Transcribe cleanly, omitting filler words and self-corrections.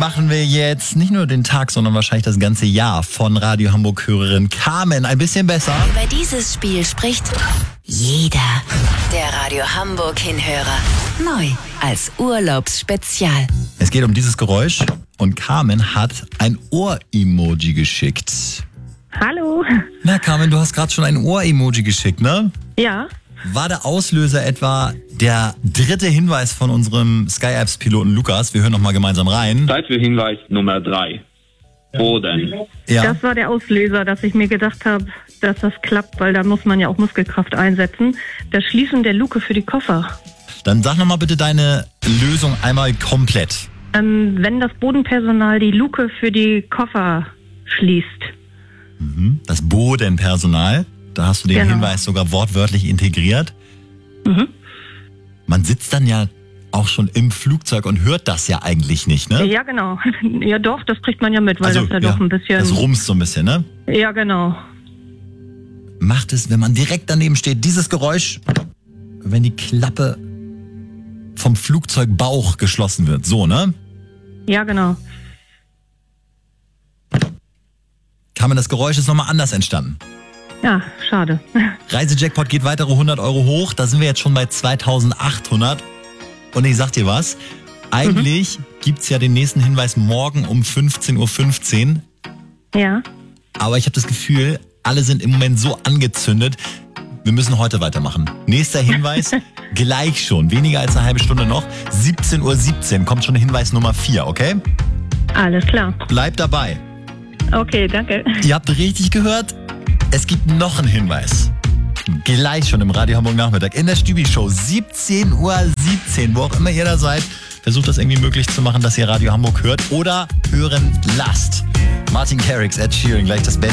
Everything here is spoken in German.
machen wir jetzt nicht nur den Tag, sondern wahrscheinlich das ganze Jahr von Radio Hamburg-Hörerin Carmen ein bisschen besser. Über dieses Spiel spricht jeder. Der Radio Hamburg-Hinhörer. Neu als Urlaubsspezial. Es geht um dieses Geräusch und Carmen hat ein Ohr-Emoji geschickt. Hallo. Na Carmen, du hast gerade schon ein Ohr-Emoji geschickt, ne? Ja. War der Auslöser etwa der dritte Hinweis von unserem Sky-Apps-Piloten Lukas? Wir hören nochmal gemeinsam rein. Zeit für Hinweis Nummer 3. Boden. Ja. Das war der Auslöser, dass ich mir gedacht habe, dass das klappt, weil da muss man ja auch Muskelkraft einsetzen. Das Schließen der Luke für die Koffer. Dann sag nochmal bitte deine Lösung einmal komplett. Wenn das Bodenpersonal die Luke für die Koffer schließt. Das Bodenpersonal, da hast du den Hinweis sogar wortwörtlich integriert. Man sitzt dann ja auch schon im Flugzeug und hört das ja eigentlich nicht, ne? Ja, genau. Ja doch, das kriegt man ja mit, weil Also, das ja doch ein bisschen... Das rumst so ein bisschen, ne? Ja, genau. Macht es, wenn man direkt daneben steht, dieses Geräusch, wenn die Klappe vom Flugzeugbauch geschlossen wird. So, ne? Ja, genau. Das Geräusch ist nochmal anders entstanden. Ja, schade. Reisejackpot geht weitere 100 Euro hoch. Da sind wir jetzt schon bei 2800. Und ich sag dir was, eigentlich gibt's ja den nächsten Hinweis morgen um 15:15 Uhr. Ja. Aber ich habe das Gefühl, alle sind im Moment so angezündet. Wir müssen heute weitermachen. Nächster Hinweis, gleich schon, weniger als eine halbe Stunde noch. 17:17 Uhr kommt schon Hinweis Nummer 4, okay? Alles klar. Bleibt dabei. Okay, danke. Ihr habt richtig gehört, es gibt noch einen Hinweis. Gleich schon im Radio Hamburg Nachmittag in der Stübi-Show. 17:17 Uhr, wo auch immer ihr da seid. Versucht das irgendwie möglich zu machen, dass ihr Radio Hamburg hört oder hören lasst. Martin Garrix, Ed Sheeran, gleich das Beste.